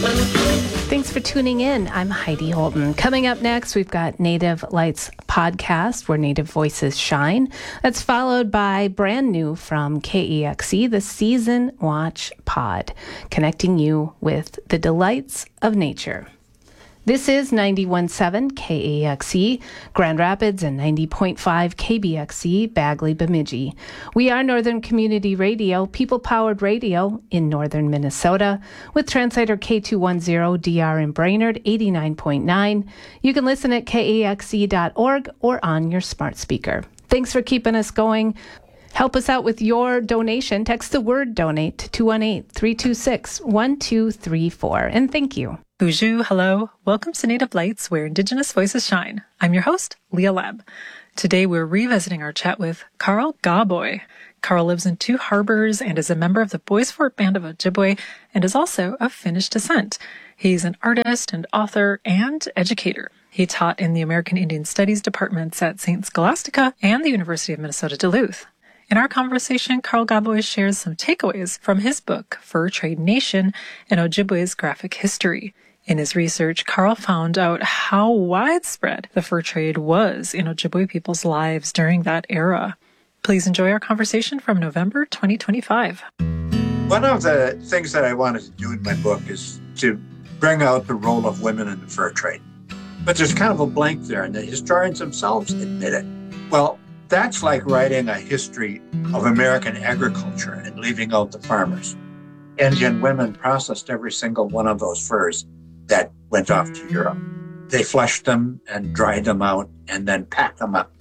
Thanks for tuning in. I'm Heidi Holden. Coming up next, we've got Native Lights podcast, where Native voices shine. That's followed by brand new from KEXE, the Season Watch Pod, connecting you with the delights of nature. This is 91.7 KEXE, Grand Rapids, and 90.5 KBXE, Bagley, Bemidji. We are Northern Community Radio, people-powered radio in northern Minnesota, with translator K210DR in Brainerd, 89.9. You can listen at kexe.org or on your smart speaker. Thanks for keeping us going. Help us out with your donation. Text the word donate to 218-326-1234. And thank you. Bonjour, hello. Welcome to Native Lights, where Indigenous voices shine. I'm your host, Leah Leb. Today we're revisiting our chat with Carl Gaboy. Carl lives in Two Harbors and is a member of the Bois Forte Band of Ojibwe and is also of Finnish descent. He's an artist and author and educator. He taught in the American Indian Studies departments at St. Scholastica and the University of Minnesota Duluth. In our conversation, Carl Gaboy shares some takeaways from his book, Fur Trade Nation, and Ojibwe's Graphic History. In his research, Carl found out how widespread the fur trade was in Ojibwe people's lives during that era. Please enjoy our conversation from November 2025. One of the things that I wanted to do in my book is to bring out the role of women in the fur trade. But there's kind of a blank there, and the historians themselves admit it. Well, that's like writing a history of American agriculture and leaving out the farmers. Indian women processed every single one of those furs that went off to Europe. They fleshed them and dried them out and then packed them up.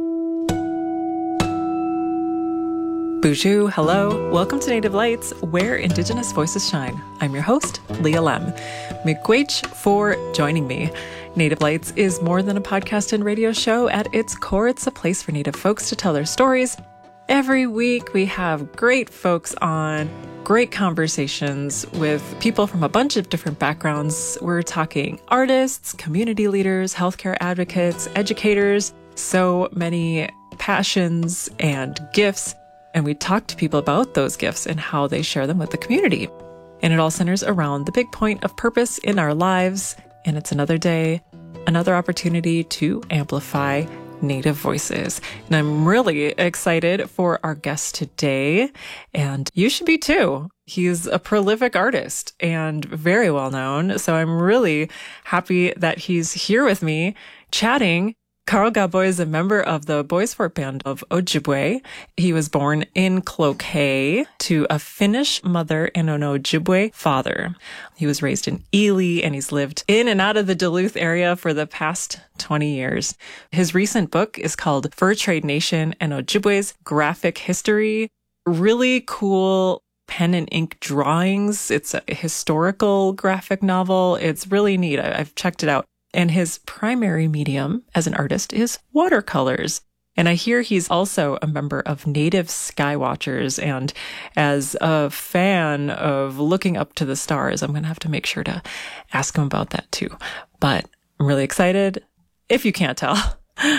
Bonjour, hello. Welcome to Native Lights, where Indigenous voices shine. I'm your host, Leah Lem. Miigwech for joining me. Native Lights is more than a podcast and radio show. At its core, it's a place for Native folks to tell their stories. Every week, we have great folks on, great conversations with people from a bunch of different backgrounds. We're talking artists, community leaders, healthcare advocates, educators, so many passions and gifts. And we talk to people about those gifts and how they share them with the community. And it all centers around the big point of purpose in our lives. And it's another day, another opportunity to amplify Native voices. And I'm really excited for our guest today, and you should be too. He's a prolific artist and very well known, so I'm really happy that he's here with me chatting. Carl Gaboy is a member of the Bois Forte Band of Ojibwe. He was born in Cloquet to a Finnish mother and an Ojibwe father. He was raised in Ely, and he's lived in and out of the Duluth area for the past 20 years. His recent book is called Fur Trade Nation and Ojibwe's Graphic History. Really cool pen and ink drawings. It's a historical graphic novel. It's really neat. I've checked it out. And his primary medium as an artist is watercolors. And I hear he's also a member of Native Skywatchers. And as a fan of looking up to the stars, I'm going to have to make sure to ask him about that too. But I'm really excited, if you can't tell,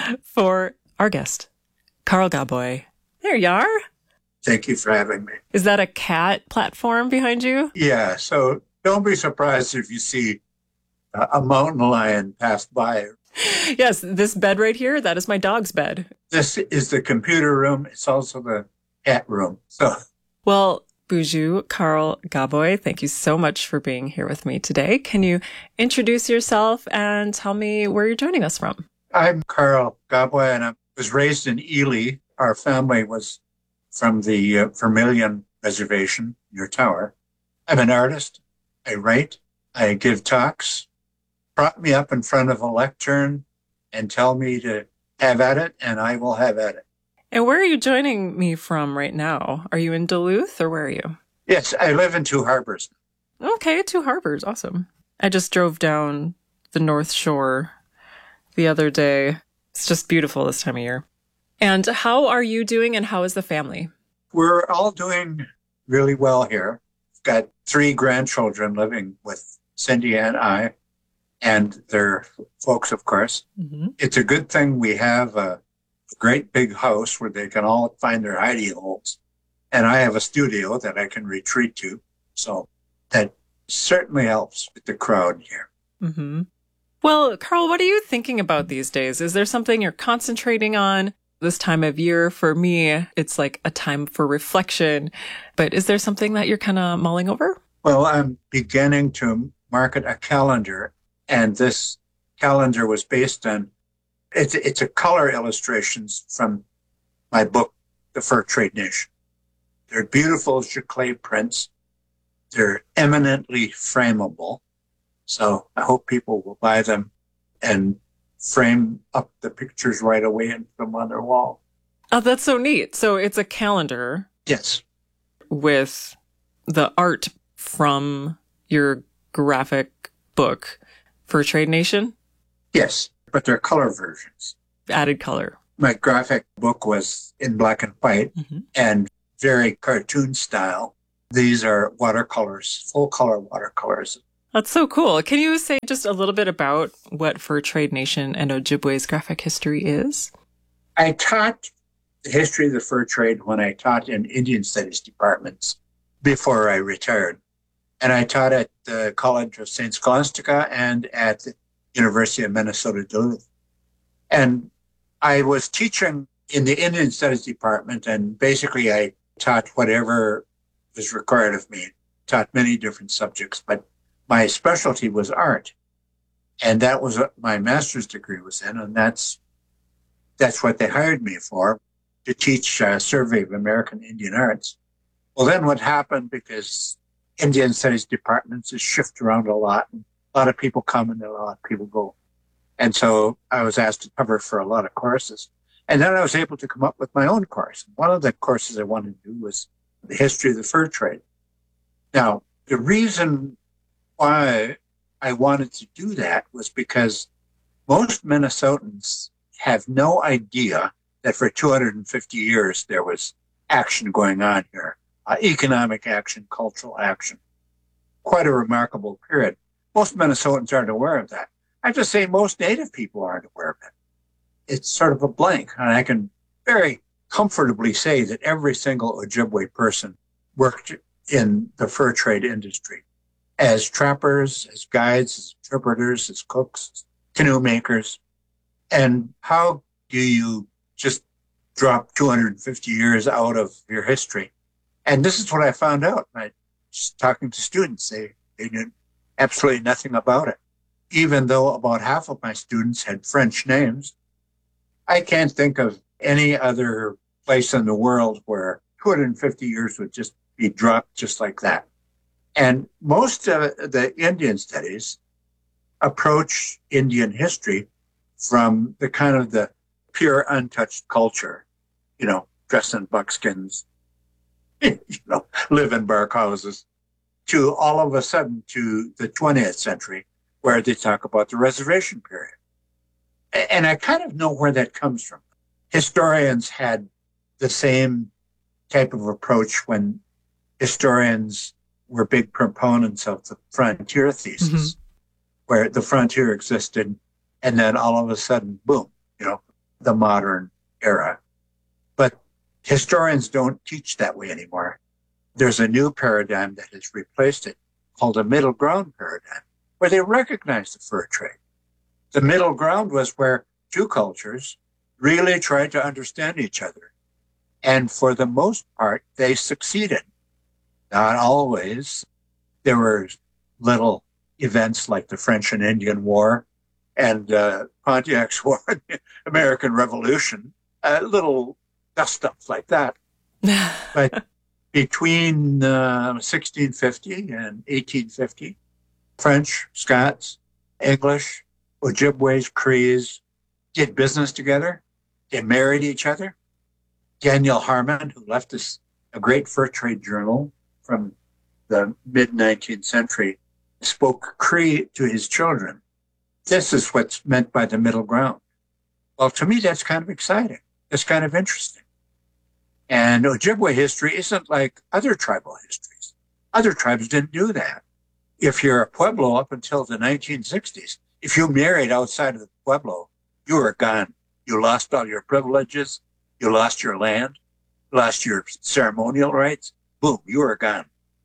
for our guest, Carl Gaboy. There you are. Thank you for having me. Is that a cat platform behind you? Yeah, so don't be surprised if you see a mountain lion passed by. Yes, this bed right here, that is my dog's bed. This is the computer room. It's also the cat room. So, well, Bonjour, Carl Gaboy, thank you so much for being here with me today. Can you introduce yourself and tell me where you're joining us from? I'm Carl Gaboy, and I was raised in Ely. Our family was from the Vermilion Reservation near Tower. I'm an artist. I write. I give talks. Prop me up in front of a lectern and tell me to have at it, and I will have at it. And where are you joining me from right now? Are you in Duluth, or where are you? Yes, I live in Two Harbors. Okay, Two Harbors. Awesome. I just drove down the North Shore the other day. It's just beautiful this time of year. And how are you doing, and how is the family? We're all doing really well here. We've got 3 grandchildren living with Cindy and I, and their folks, of course. Mm-hmm. It's a good thing we have a great big house where they can all find their hidey holes. And I have a studio that I can retreat to. So that certainly helps with the crowd here. Mm-hmm. Well, Carl, what are you thinking about these days? Is there something you're concentrating on this time of year? For me, it's like a time for reflection. But is there something that you're kind of mulling over? Well, I'm beginning to market a calendar, and this calendar was based on, it's a color illustrations from my book, The Fur Trade Nation. They're beautiful giclée prints. They're eminently frameable. So I hope people will buy them and frame up the pictures right away and put them on their wall. Oh, that's so neat. So it's a calendar. Yes. With the art from your graphic book, Fur Trade Nation? Yes, but they're color versions. Added color. My graphic book was in black and white and very cartoon style. These are watercolors, full color watercolors. That's so cool. Can you say just a little bit about what Fur Trade Nation and Ojibwe's graphic history is? I taught the history of the fur trade when I taught in Indian Studies departments before I retired. And I taught at the College of St. Scholastica and at the University of Minnesota Duluth. And I was teaching in the Indian Studies department, and basically I taught whatever was required of me, taught many different subjects, but my specialty was art. And that was what my master's degree was in, and that's what they hired me for, to teach Survey of American Indian Arts. Well, then what happened, because Indian Studies departments is shift around a lot, and a lot of people come and a lot of people go. And so I was asked to cover for a lot of courses. And then I was able to come up with my own course. One of the courses I wanted to do was the history of the fur trade. Now, the reason why I wanted to do that was because most Minnesotans have no idea that for 250 years there was action going on here, economic action, cultural action. Quite a remarkable period. Most Minnesotans aren't aware of that. I just say most Native people aren't aware of it. It's sort of a blank, and I can very comfortably say that every single Ojibwe person worked in the fur trade industry as trappers, as guides, as interpreters, as cooks, canoe makers. And how do you just drop 250 years out of your history? And this is what I found out. Just talking to students, they knew absolutely nothing about it. Even though about half of my students had French names, I can't think of any other place in the world where 250 years would just be dropped just like that. And most of the Indian studies approach Indian history from the kind of the pure untouched culture, dress in buckskins, live in bark houses, to all of a sudden to the 20th century, where they talk about the reservation period. And I kind of know where that comes from. Historians had the same type of approach when historians were big proponents of the frontier thesis, where the frontier existed, and then all of a sudden, boom, the modern era. But historians don't teach that way anymore. There's a new paradigm that has replaced it called a middle ground paradigm, where they recognize the fur trade. The middle ground was where two cultures really tried to understand each other. And for the most part, they succeeded. Not always. There were little events like the French and Indian War and Pontiac's War, the American Revolution, little dust-ups like that. But between 1650 and 1850, French, Scots, English, Ojibways, Crees did business together. They married each other. Daniel Harmon, who left us a great fur trade journal from the mid-19th century, spoke Cree to his children. This is what's meant by the middle ground. Well, to me, that's kind of exciting. That's kind of interesting. And Ojibwe history isn't like other tribal histories. Other tribes didn't do that. If you're a Pueblo up until the 1960s, if you married outside of the Pueblo, you were gone. You lost all your privileges. You lost your land. You lost your ceremonial rights. Boom, you were gone.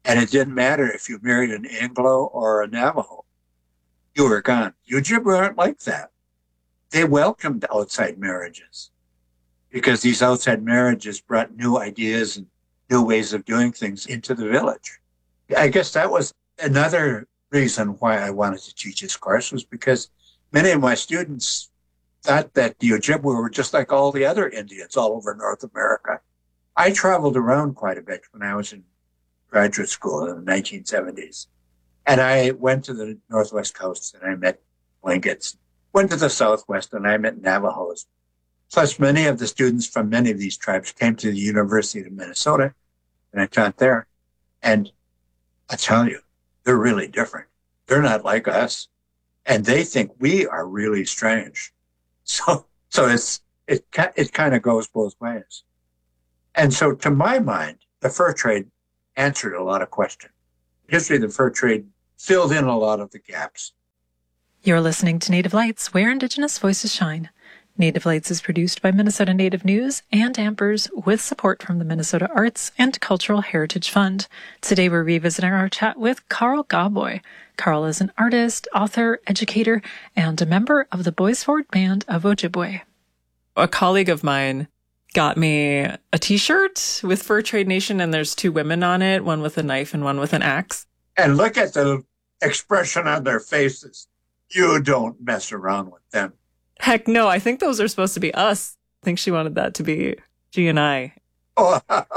And it didn't matter if you married an Anglo or a Navajo. You were gone. Ojibwe weren't like that. They welcomed outside marriages because these outside marriages brought new ideas and new ways of doing things into the village. I guess that was another reason why I wanted to teach this course, was because many of my students thought that the Ojibwe were just like all the other Indians all over North America. I traveled around quite a bit when I was in graduate school in the 1970s. And I went to the Northwest Coast and I met Tlinkits. Went to the Southwest and I met Navajos. Plus, many of the students from many of these tribes came to the University of Minnesota, and I taught there. And I tell you, they're really different. They're not like us. And they think we are really strange. So it kind of goes both ways. And so to my mind, the fur trade answered a lot of questions. The history of the fur trade filled in a lot of the gaps. You're listening to Native Lights, where Indigenous voices shine. Native Lights is produced by Minnesota Native News and Ampers with support from the Minnesota Arts and Cultural Heritage Fund. Today we're revisiting our chat with Carl Gawboy. Carl is an artist, author, educator, and a member of the Boys Forward Band of Ojibwe. A colleague of mine got me a t-shirt with Fur Trade Nation, and there's two women on it, one with a knife and one with an axe. And look at the expression on their faces. You don't mess around with them. Heck no, I think those are supposed to be us. I think she wanted that to be G and I. Oh.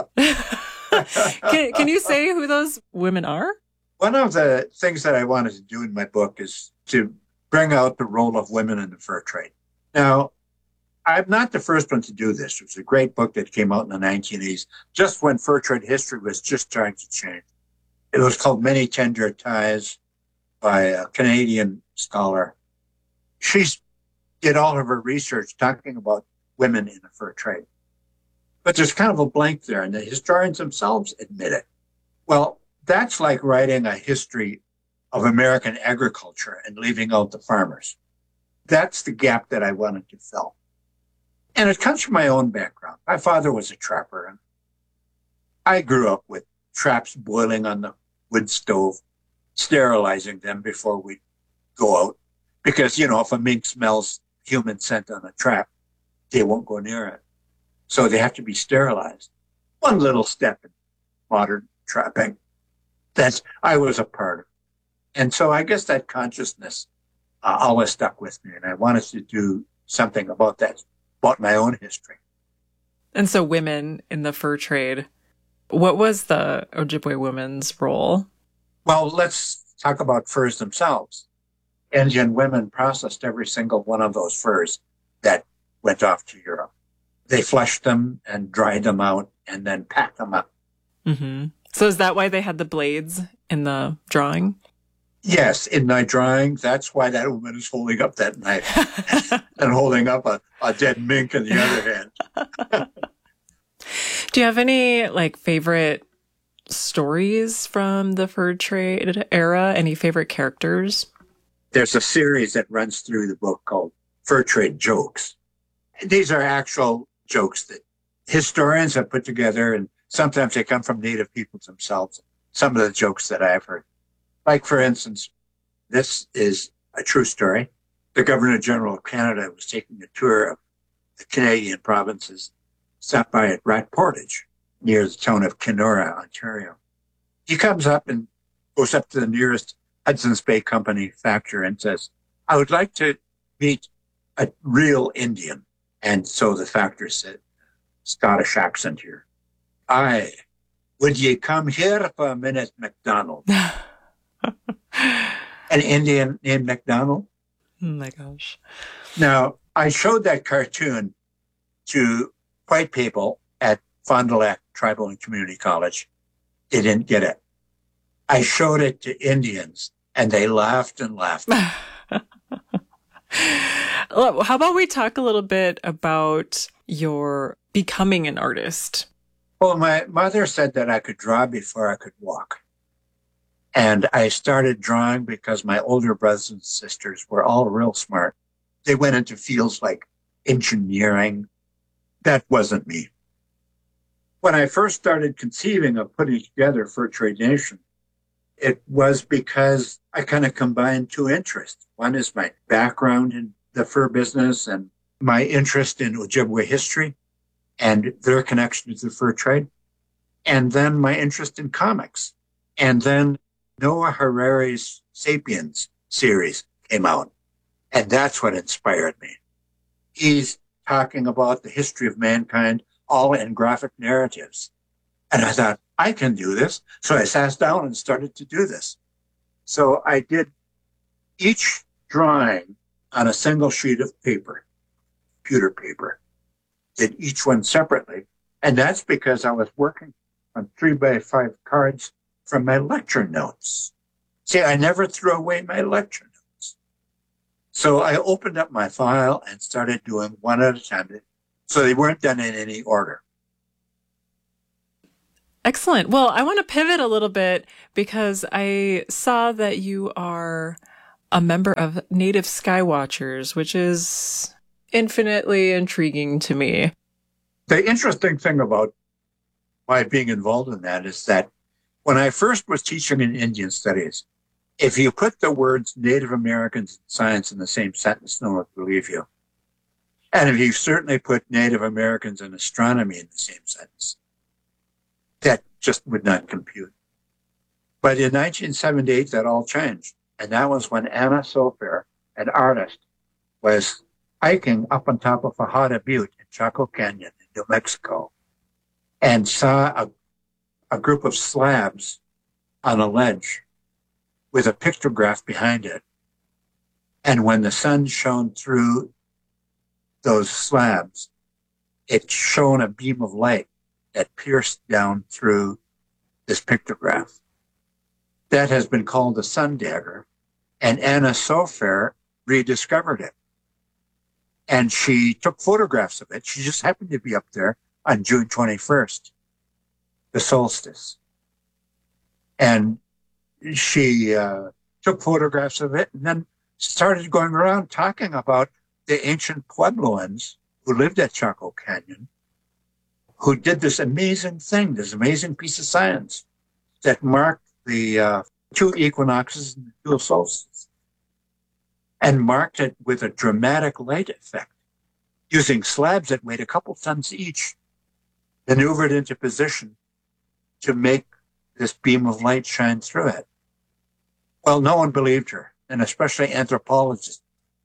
Can you say who those women are? One of the things that I wanted to do in my book is to bring out the role of women in the fur trade. Now, I'm not the first one to do this. It was a great book that came out in the 1980s, just when fur trade history was just starting to change. It was called Many Tender Ties by a Canadian scholar. She did all of her research talking about women in the fur trade. But there's kind of a blank there, and the historians themselves admit it. Well, that's like writing a history of American agriculture and leaving out the farmers. That's the gap that I wanted to fill. And it comes from my own background. My father was a trapper, and I grew up with traps boiling on the wood stove, sterilizing them before we go out. Because, if a mink smells human scent on a trap, they won't go near it. So they have to be sterilized. One little step in modern trapping that I was a part of. And so I guess that consciousness always stuck with me. And I wanted to do something about that, about my own history. And so women in the fur trade, what was the Ojibwe women's role? Well, let's talk about furs themselves. Indian women processed every single one of those furs that went off to Europe. They fleshed them and dried them out and then packed them up. Mm-hmm. So is that why they had the blades in the drawing? Yes, in my drawing, that's why that woman is holding up that knife and holding up a dead mink in the other hand. Do you have any favorite stories from the fur trade era? Any favorite characters? There's a series that runs through the book called Fur Trade Jokes. These are actual jokes that historians have put together, and sometimes they come from Native peoples themselves. Some of the jokes that I've heard. Like, for instance, this is a true story. The Governor General of Canada was taking a tour of the Canadian provinces, stopped by at Rat Portage, near the town of Kenora, Ontario. He comes up and goes up to the nearest Hudson's Bay Company factory and says, I would like to meet a real Indian. And so the factor said, Scottish accent here, aye, would ye come here for a minute, MacDonald? An Indian named MacDonald? Oh my gosh. Now, I showed that cartoon to white people at Fond du Lac Tribal and Community College. They didn't get it. I showed it to Indians, and they laughed and laughed. How about we talk a little bit about your becoming an artist? Well, my mother said that I could draw before I could walk. And I started drawing because my older brothers and sisters were all real smart. They went into fields like engineering. That wasn't me. When I first started conceiving of putting together Fur Trade Nation, it was because I kind of combined two interests. One is my background in the fur business and my interest in Ojibwe history and their connection to the fur trade, and then my interest in comics. And then Noah Harari's Sapiens series came out, and that's what inspired me. He's talking about the history of mankind, all in graphic narratives. And I thought, I can do this. So I sat down and started to do this. So I did each drawing on a single sheet of paper, computer paper, did each one separately. And that's because I was working on 3x5 cards from my lecture notes. See, I never threw away my lecture notes. So I opened up my file and started doing one at a time. So they weren't done in any order. Excellent. Well, I want to pivot a little bit because I saw that you are a member of Native Skywatchers, which is infinitely intriguing to me. The interesting thing about my being involved in that is that when I first was teaching in Indian studies, if you put the words Native Americans and science in the same sentence, no one would believe you. And if you certainly put Native Americans and astronomy in the same sentence, that just would not compute. But in 1978, that all changed. And that was when Anna Sofer, an artist, was hiking up on top of Fajada Butte in Chaco Canyon in New Mexico and saw a group of slabs on a ledge with a pictograph behind it. And when the sun shone through those slabs, it shone a beam of light that pierced down through this pictograph. That has been called the sun dagger, and Anna Sofer rediscovered it. And she took photographs of it. She just happened to be up there on June 21st, the solstice. And she took photographs of it and then started going around talking about the ancient Puebloans who lived at Chaco Canyon, who did this amazing thing, this amazing piece of science that marked the two equinoxes and the two solstices, and marked it with a dramatic light effect, using slabs that weighed a couple tons each, maneuvered into position to make this beam of light shine through it. Well, no one believed her, and especially anthropologists.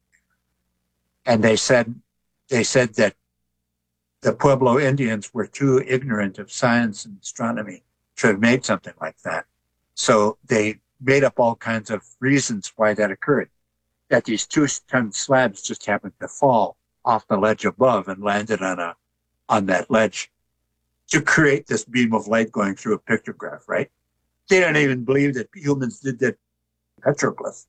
And they said that the Pueblo Indians were too ignorant of science and astronomy to have made something like that. So they made up all kinds of reasons why that occurred, that these 2-ton slabs just happened to fall off the ledge above and landed on that ledge to create this beam of light going through a pictograph, right? They don't even believe that humans did that petroglyph.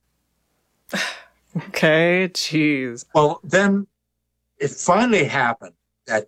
Okay, geez. Well, then it finally happened that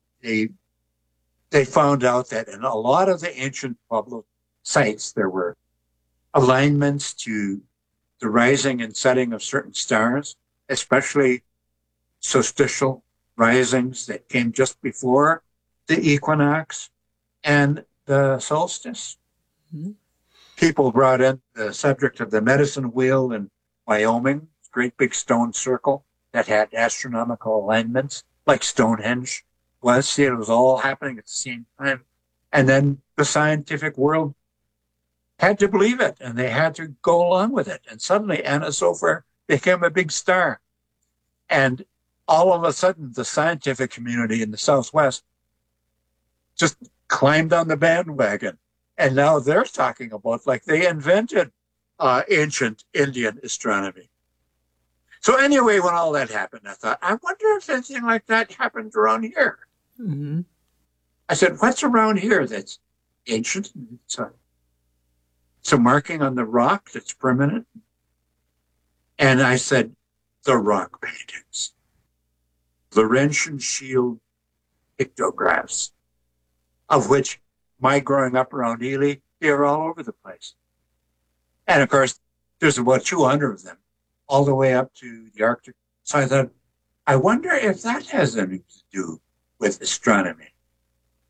they found out that in a lot of the ancient Pueblo sites, there were alignments to the rising and setting of certain stars, especially solstitial risings that came just before the equinox and the solstice. Mm-hmm. People brought in the subject of the medicine wheel in Wyoming, great big stone circle that had astronomical alignments, like Stonehenge was. See, it was all happening at the same time. And then the scientific world had to believe it, and they had to go along with it. And suddenly Anna Sofer became a big star. And all of a sudden, the scientific community in the Southwest just climbed on the bandwagon. And now they're talking about like they invented ancient Indian astronomy. So anyway, when all that happened, I thought, I wonder if anything like that happened around here. Mm-hmm. I said, what's around here that's ancient? It's a marking on the rock that's permanent. And I said, the rock paintings, Laurentian shield pictographs, of which my growing up around Ely, they were all over the place. And of course, there's about 200 of them, all the way up to the Arctic. So I thought, I wonder if that has anything to do with astronomy.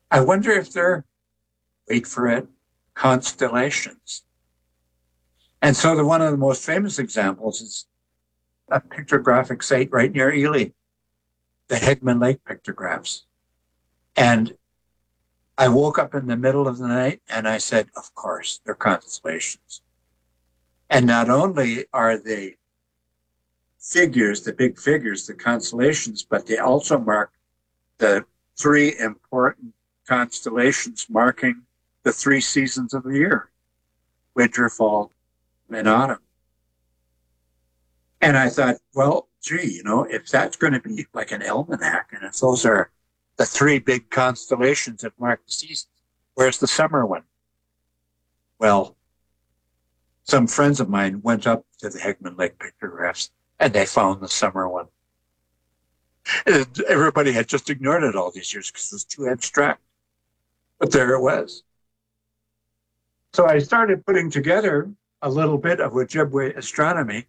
I wonder if they're, wait for it, constellations. And so one of the most famous examples is a pictographic site right near Ely, the Hegman Lake pictographs. And I woke up in the middle of the night and I said, of course, they're constellations. And not only are they figures, the big figures, the constellations, but they also mark the three important constellations marking the three seasons of the year: winter, fall, and autumn. And I thought, well, gee, if that's going to be like an almanac, and if those are the three big constellations that mark the seasons, where's the summer one? Well, some friends of mine went up to the Hegman Lake pictographs and they found the summer one. And everybody had just ignored it all these years because it was too abstract. But there it was. So I started putting together a little bit of Ojibwe astronomy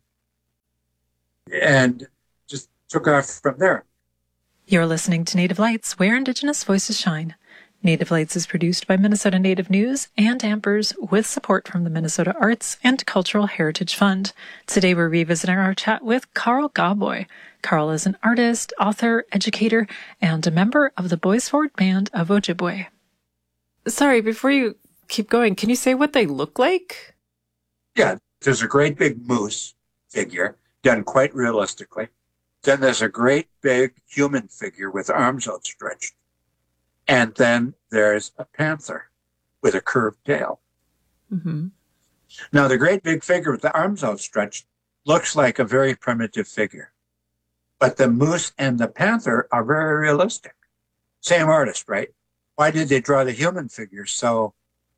and just took off from there. You're listening to Native Lights, where Indigenous voices shine. Native Lights is produced by Minnesota Native News and Ampers with support from the Minnesota Arts and Cultural Heritage Fund. Today we're revisiting our chat with Carl Gawboy. Carl is an artist, author, educator, and a member of the Boys Forward Band of Ojibwe. Sorry, before you keep going, can you say what they look like? Yeah, there's a great big moose figure done quite realistically. Then there's a great big human figure with arms outstretched. And then there's a panther with a curved tail. Mm-hmm. Now, the great big figure with the arms outstretched looks like a very primitive figure. But the moose and the panther are very realistic. Same artist, right? Why did they draw the human figure so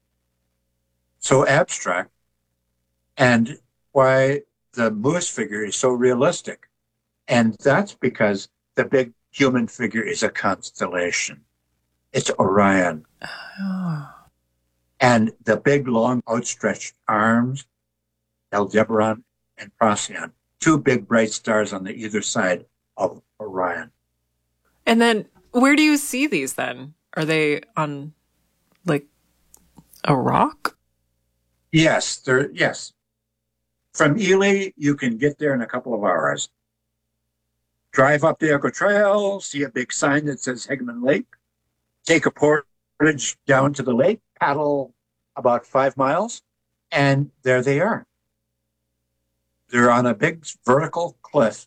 abstract? And why the moose figure is so realistic? And that's because the big human figure is a constellation. It's Orion. Oh. And the big, long, outstretched arms, Aldebaran and Procyon, two big, bright stars on the either side of Orion. And then where do you see these then? Are they on, like, a rock? Yes. From Ely, you can get there in a couple of hours. Drive up the Echo Trail, see a big sign that says Hegman Lake, take a portage down to the lake, paddle about 5 miles, and there they are. They're on a big vertical cliff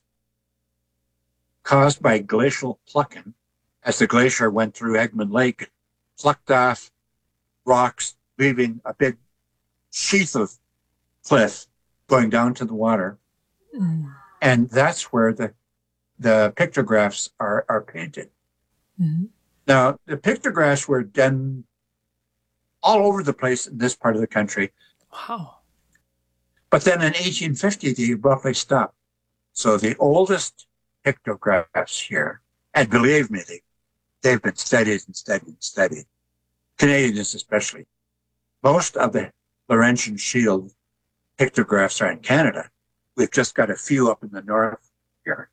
caused by glacial plucking. As the glacier went through Hegman Lake, it plucked off rocks, leaving a big sheath of cliff going down to the water. Mm. And that's where the pictographs are painted. Mm-hmm. Now, the pictographs were done all over the place in this part of the country. Wow. But then in 1850, they abruptly stopped. So the oldest pictographs here, and believe me, they've been studied and studied and studied, Canadians especially. Most of the Laurentian Shield pictographs are in Canada. We've just got a few up in the north here.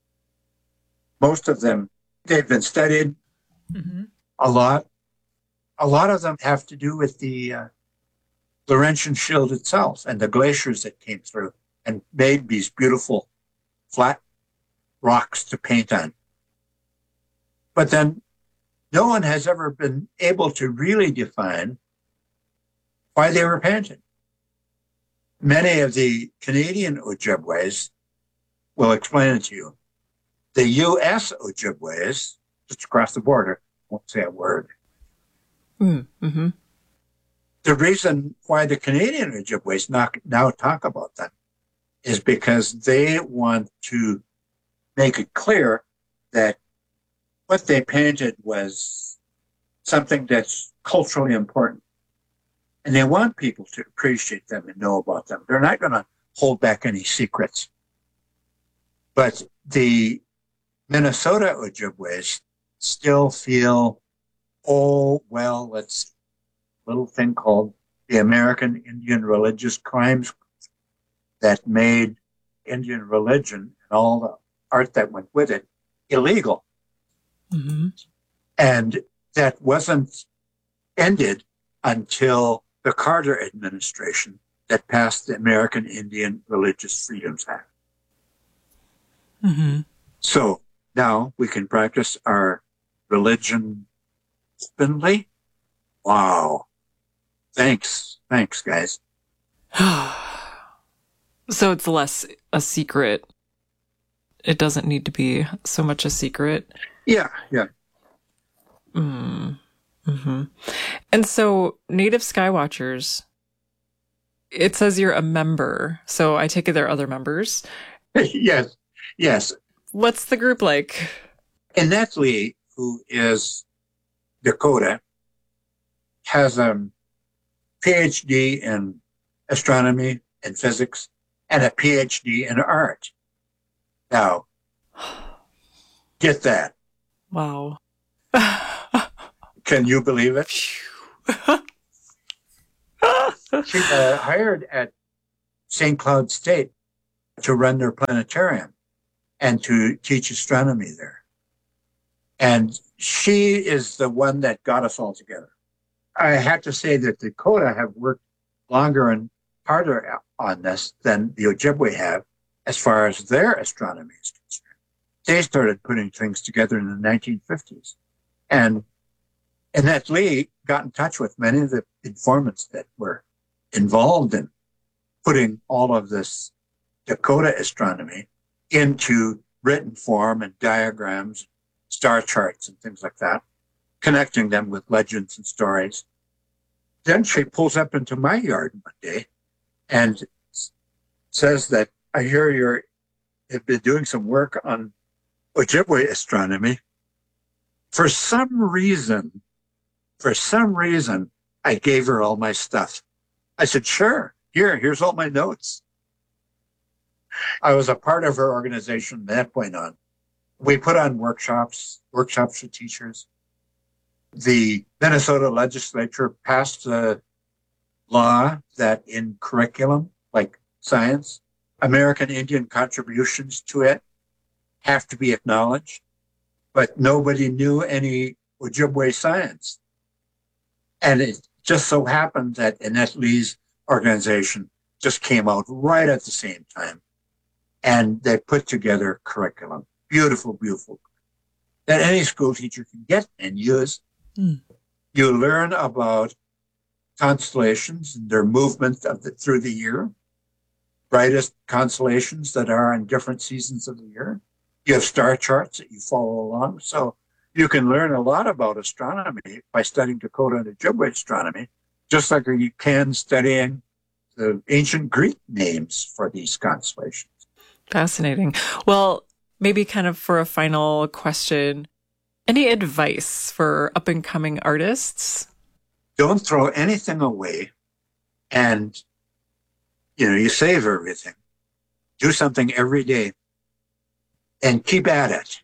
Most of them, they've been studied a lot. A lot of them have to do with the Laurentian Shield itself and the glaciers that came through and made these beautiful flat rocks to paint on. But then no one has ever been able to really define why they were painted. Many of the Canadian Ojibways will explain it to you. The U.S. Ojibways, just across the border, won't say a word. Mm-hmm. The reason why the Canadian Ojibways now talk about them is because they want to make it clear that what they painted was something that's culturally important. And they want people to appreciate them and know about them. They're not going to hold back any secrets. But the Minnesota Ojibways still feel, let's little thing called the American Indian Religious Crimes that made Indian religion and all the art that went with it illegal. Mm-hmm. And that wasn't ended until the Carter administration that passed the American Indian Religious Freedoms Act. Mm-hmm. So now we can practice our religion openly. Wow. Thanks, guys. So it's less a secret. It doesn't need to be so much a secret. Yeah. Mm-hmm. And so Native Skywatchers, it says you're a member. So I take it there are other members. Yes. What's the group like? Annette Lee, who is Dakota, has a PhD in astronomy and physics and a PhD in art. Now, get that. Wow. Can you believe it? She hired at St. Cloud State to run their planetarium and to teach astronomy there. And she is the one that got us all together. I have to say that Dakota have worked longer and harder on this than the Ojibwe have as far as their astronomy is concerned. They started putting things together in the 1950s. And Annette Lee got in touch with many of the informants that were involved in putting all of this Dakota astronomy into written form and diagrams, star charts and things like that, connecting them with legends and stories. Then she pulls up into my yard one day and says that, I hear you have been doing some work on Ojibwe astronomy. For some reason, I gave her all my stuff. I said, sure, here's all my notes. I was a part of her organization from that point on. We put on workshops for teachers. The Minnesota legislature passed a law that in curriculum, like science, American Indian contributions to it have to be acknowledged, but nobody knew any Ojibwe science. And it just so happened that Annette Lee's organization just came out right at the same time. And they put together curriculum. Beautiful, that any school teacher can get and use. Mm. You learn about constellations and their movement through the year, brightest constellations that are in different seasons of the year. You have star charts that you follow along. So you can learn a lot about astronomy by studying Dakota and Ojibwe astronomy, just like you can studying the ancient Greek names for these constellations. Fascinating. Well, maybe kind of for a final question, any advice for up-and-coming artists? Don't throw anything away, and you save everything. Do something every day and keep at it.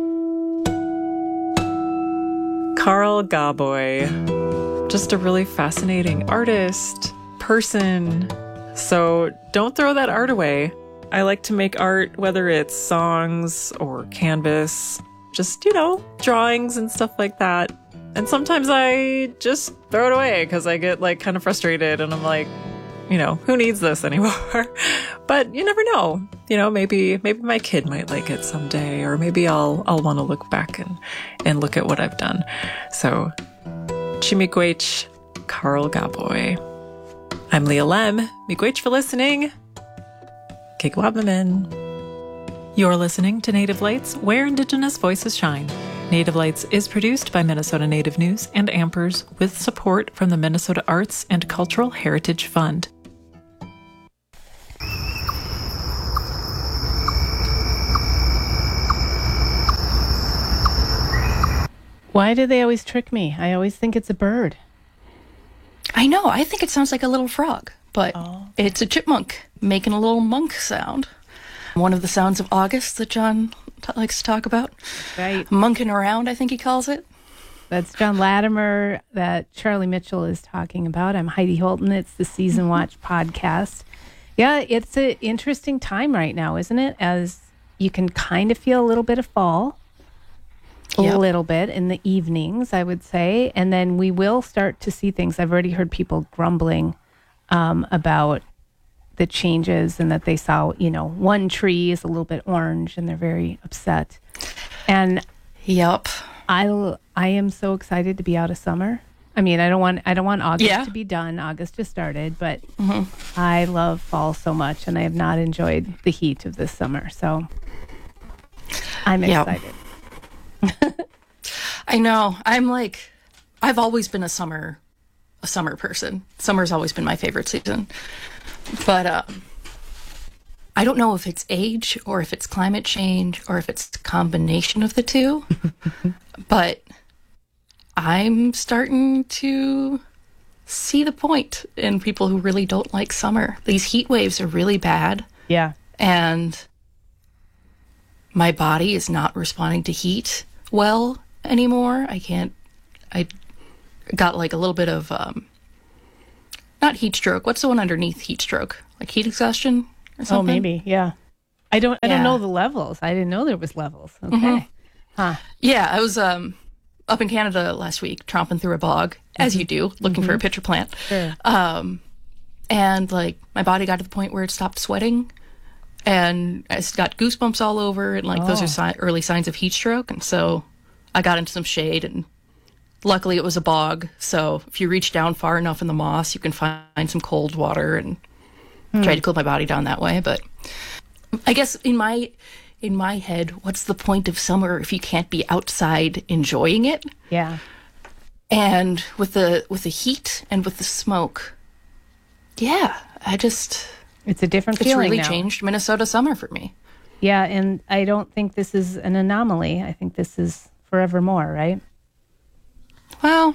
Carl Gaboy, just a really fascinating artist, person. So don't throw that art away. I like to make art, whether it's songs or canvas, just, drawings and stuff like that. And sometimes I just throw it away because I get kind of frustrated and I'm like, who needs this anymore? But you never know. Maybe my kid might like it someday, or maybe I'll want to look back and look at what I've done. So, Chimiigwech, Carl Gaboy. I'm Leah Lem. Miigwech for listening. Kigwabamin. You're listening to Native Lights, where Indigenous voices shine. Native Lights is produced by Minnesota Native News and Ampers with support from the Minnesota Arts and Cultural Heritage Fund. Why do they always trick me? I always think it's a bird. I know. I think it sounds like a little frog, but it's a chipmunk making a little monk sound. One of the sounds of August that John likes to talk about. Right. Monking around, I think he calls it. That's John Latimer that Charlie Mitchell is talking about. I'm Heidi Holton. It's the Season Watch podcast. Yeah, it's an interesting time right now, isn't it? As you can kind of feel a little bit of fall. a little bit in the evenings, I would say. And then we will start to see things. I've already heard people grumbling about the changes and that they saw, one tree is a little bit orange and they're very upset. And I am so excited to be out of summer. I mean, I don't want August to be done. August just started, but I love fall so much, and I have not enjoyed the heat of this summer. So I'm excited. I know. I've always been a summer person. Summer's always been my favorite season. But I don't know if it's age or if it's climate change or if it's a combination of the two. But I'm starting to see the point in people who really don't like summer. These heat waves are really bad. Yeah. And my body is not responding to heat well anymore. I got like a little bit of not heat stroke. What's the one underneath heat stroke? Like heat exhaustion or something? Oh, maybe. Yeah. I don't know the levels. I didn't know there was levels. Okay. Huh. Yeah, I was up in Canada last week, tromping through a bog, as you do, looking for a pitcher plant. Sure. And like my body got to the point where it stopped sweating, and I got goosebumps all over, and like those are early signs of heat stroke. And so I got into some shade, and luckily it was a bog. So if you reach down far enough in the moss, you can find some cold water, and try to cool my body down that way. But I guess in my head, what's the point of summer if you can't be outside enjoying it? Yeah. And with the heat and with the smoke, it's a different feeling. It's really now. changed Minnesota summer for me. Yeah, and I don't think this is an anomaly. I think this is forevermore, right? Well,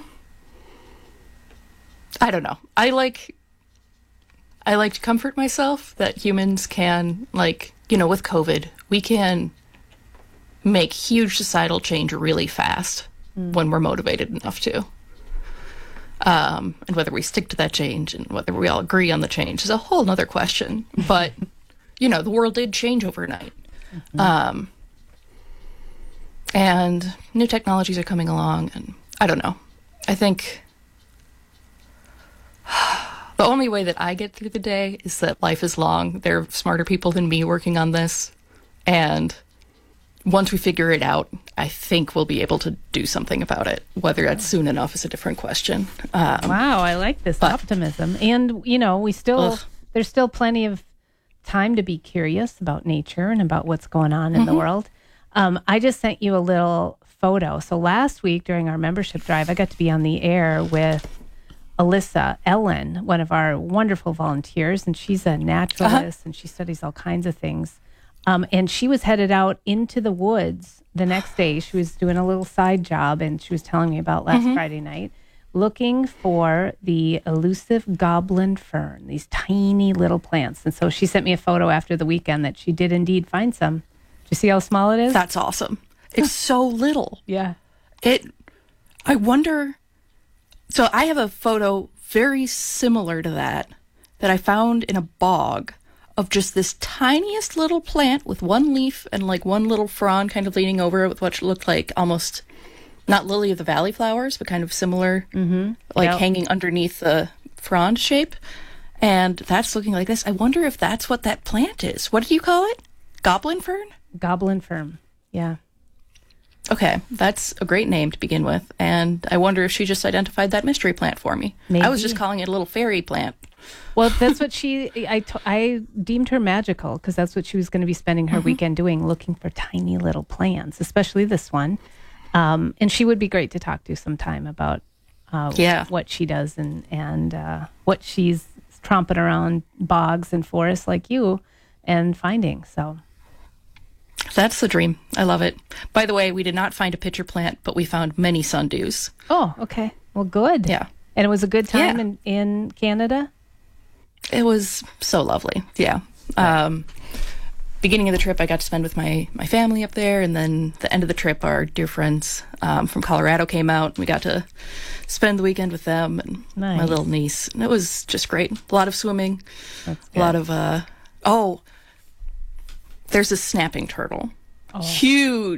I don't know. I like to comfort myself that humans can, with COVID, we can make huge societal change really fast when we're motivated enough to. And whether we stick to that change and whether we all agree on the change is a whole other question. But, the world did change overnight. And new technologies are coming along, and I don't know. I think the only way that I get through the day is that life is long. There are smarter people than me working on this. And once we figure it out, I think we'll be able to do something about it. Whether that's soon enough is a different question. Wow, I like this optimism. And, there's still plenty of time to be curious about nature and about what's going on in the world. I just sent you a little photo. So last week during our membership drive, I got to be on the air with Alyssa Ellen, one of our wonderful volunteers, and she's a naturalist and she studies all kinds of things. And she was headed out into the woods the next day. She was doing a little side job, and she was telling me about last Friday night, looking for the elusive goblin fern, these tiny little plants. And so she sent me a photo after the weekend that she did indeed find some. Do you see how small it is? That's awesome. It's so little. Yeah. I wonder. So I have a photo very similar to that I found in a bog of just this tiniest little plant with one leaf and like one little frond kind of leaning over it with what looked like almost not lily of the valley flowers, but kind of similar, hanging underneath the frond shape. And that's looking like this. I wonder if that's what that plant is. What do you call it? Goblin fern? Goblin fern. Yeah. Okay, that's a great name to begin with, and I wonder if she just identified that mystery plant for me. Maybe. I was just calling it a little fairy plant. Well, that's what I deemed her magical, because that's what she was going to be spending her weekend doing, looking for tiny little plants, especially this one. And she would be great to talk to sometime about what she does and what she's tromping around bogs and forests like you and finding, so... That's the dream. I love it. By the way, we did not find a pitcher plant, but we found many sundews. Oh, okay. Well, good. Yeah. And it was a good time in Canada? It was so lovely. Yeah. Beginning of the trip, I got to spend with my family up there. And then the end of the trip, our dear friends from Colorado came out. We got to spend the weekend with them and my little niece. And it was just great. A lot of swimming. That's good. A lot of... there's a snapping turtle. Oh. Huge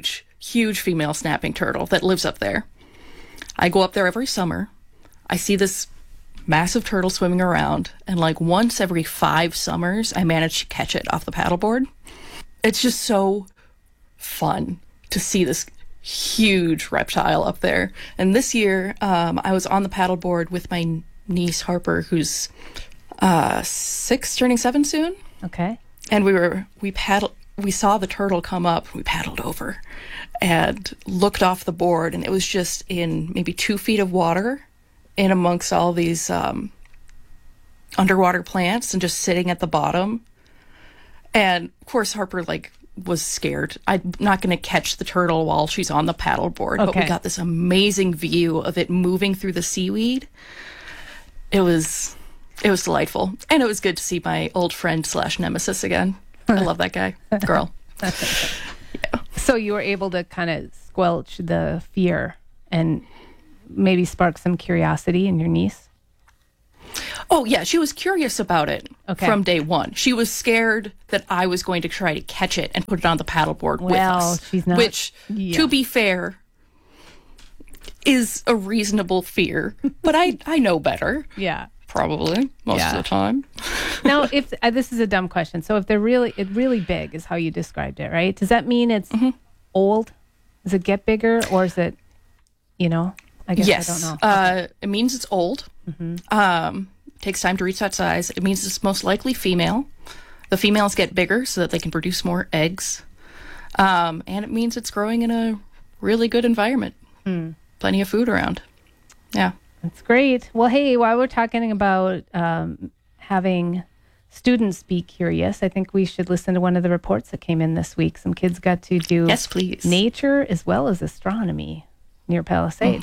huge female snapping turtle that lives up there. I go up there every summer. I see this massive turtle swimming around, and like once every 5 summers, I manage to catch it off the paddleboard. It's just so fun to see this huge reptile up there. And this year, I was on the paddleboard with my niece Harper, who's 6, turning 7 soon. Okay. And we saw the turtle come up. We paddled over and looked off the board, and it was just in maybe 2 feet of water, in amongst all these underwater plants, and just sitting at the bottom. And of course, Harper was scared. I'm not going to catch the turtle while she's on the paddleboard, but we got this amazing view of it moving through the seaweed. It was delightful, and it was good to see my old friend / nemesis again. I love that guy, girl. Yeah. So you were able to kind of squelch the fear and maybe spark some curiosity in your niece? Oh, yeah. She was curious about it from day one. She was scared that I was going to try to catch it and put it on the paddleboard with us. She's not. Which, to be fair, is a reasonable fear. But I know better. Yeah. Probably most of the time. Now, if this is a dumb question, so if they're really big, is how you described it, right? Does that mean it's old? Does it get bigger, or is it, I guess yes. I don't know. It means it's old. Takes time to reach that size. It means it's most likely female. The females get bigger so that they can produce more eggs. And it means it's growing in a really good environment. Plenty of food around. Yeah. That's great. Well, hey, while we're talking about having students be curious, I think we should listen to one of the reports that came in this week. Some kids got to do yes, please. Nature as well as astronomy near Palisade.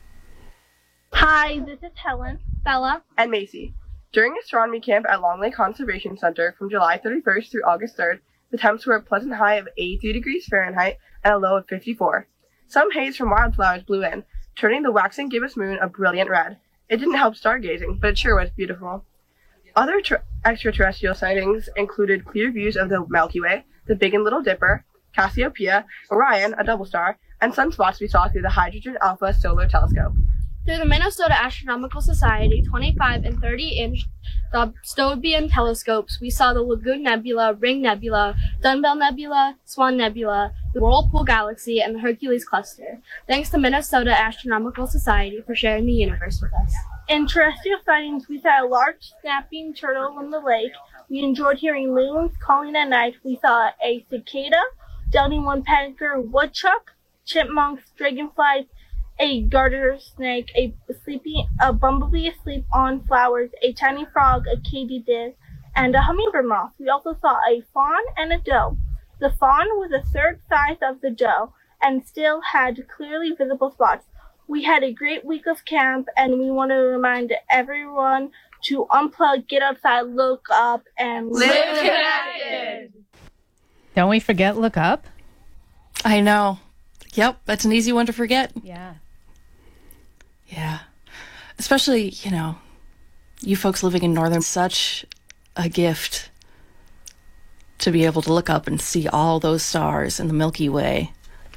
Hi, this is Helen, Bella, and Macy. During astronomy camp at Long Lake Conservation Center from July 31st through August 3rd, the temps were a pleasant high of 83 degrees Fahrenheit and a low of 54. Some haze from wildflowers blew in, turning the waxing gibbous moon a brilliant red. It didn't help stargazing, but it sure was beautiful. Other extraterrestrial sightings included clear views of the Milky Way, the Big and Little Dipper, Cassiopeia, Orion, a double star, and sunspots we saw through the Hydrogen Alpha Solar Telescope. Through the Minnesota Astronomical Society 25 and 30-inch Dobsonian telescopes, we saw the Lagoon Nebula, Ring Nebula, Dunbell Nebula, Swan Nebula, the Whirlpool Galaxy, and the Hercules Cluster. Thanks to Minnesota Astronomical Society for sharing the universe with us. In terrestrial sightings, we saw a large snapping turtle in the lake. We enjoyed hearing loons calling at night. We saw a cicada, downy woodpecker, woodchuck, chipmunks, dragonflies, a garter snake, a bumblebee asleep on flowers, a tiny frog, a katydid, and a hummingbird moth. We also saw a fawn and a doe. The fawn was a third size of the doe and still had clearly visible spots. We had a great week of camp, and we want to remind everyone to unplug, get outside, look up, and live connected. Don't we forget look up? I know. Yep, that's an easy one to forget. Yeah. Yeah. Especially, you folks living in Northern, such a gift to be able to look up and see all those stars in the Milky Way.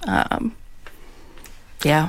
Yeah.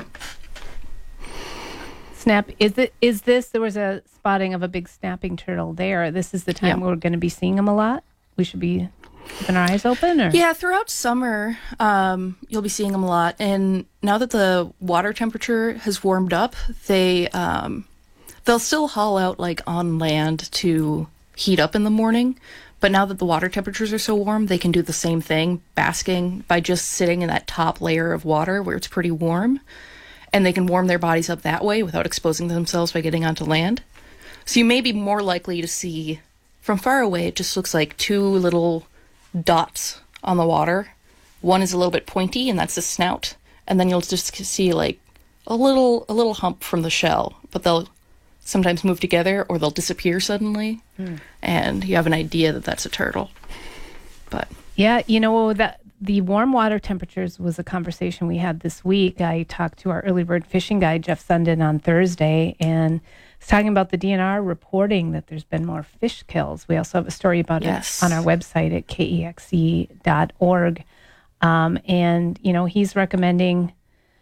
Snap, is this, there was a spotting of a big snapping turtle there. This is the time we're going to be seeing them a lot? We should be keeping our eyes open? Or? Yeah, throughout summer, you'll be seeing them a lot. And now that the water temperature has warmed up, they'll still haul out on land to heat up in the morning. But now that the water temperatures are so warm, they can do the same thing, basking by just sitting in that top layer of water where it's pretty warm. And they can warm their bodies up that way without exposing themselves by getting onto land. So you may be more likely to see, from far away, it just looks like 2 little dots on the water. One is a little bit pointy, and that's the snout. And then you'll just see a little hump from the shell. But they'll sometimes move together, or they'll disappear suddenly. And you have an idea that that's a turtle. But yeah, that the warm water temperatures was a conversation we had this week. I talked to our early bird fishing guide, Jeff Sundin, on Thursday, and was talking about the DNR reporting that there's been more fish kills. We also have a story about it on our website at kexe.org. And, he's recommending,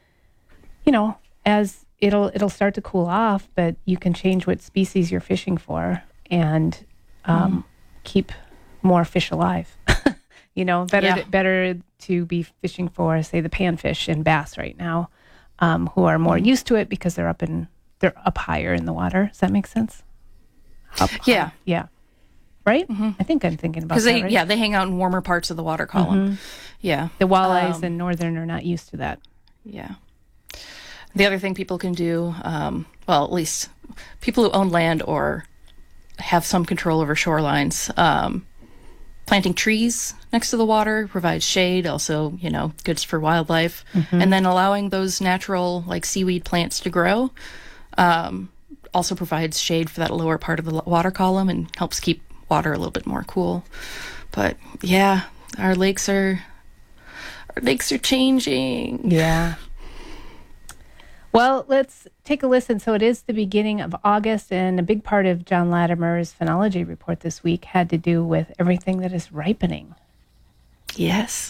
as it'll start to cool off, but you can change what species you're fishing for and keep more fish alive. Better to be fishing for, say, the panfish and bass right now, who are more used to it because they're up higher in the water. Does that make sense? Yeah. Yeah. Right? Mm-hmm. I think I'm thinking about that, right? Yeah, they hang out in warmer parts of the water column. Mm-hmm. Yeah. The walleyes in northern are not used to that. Yeah. The other thing people can do, at least people who own land or have some control over shorelines, planting trees next to the water provides shade, also, good for wildlife. Mm-hmm. And then allowing those natural, like seaweed plants to grow, also provides shade for that lower part of the water column and helps keep water a little bit more cool. But yeah, our lakes are changing. Yeah. Well, let's take a listen. So it is the beginning of August, and a big part of John Latimer's phenology report this week had to do with everything that is ripening. Yes.